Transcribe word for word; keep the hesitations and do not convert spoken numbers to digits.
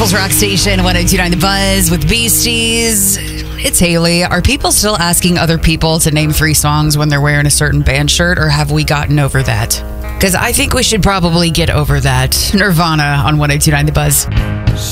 People's Rock Station, one oh two point nine The Buzz with Beasties. It's Haley. Are people still asking other people to name three songs when they're wearing a certain band shirt, or have we gotten over that? Because I think we should probably get over that. Nirvana on one oh two point nine The Buzz.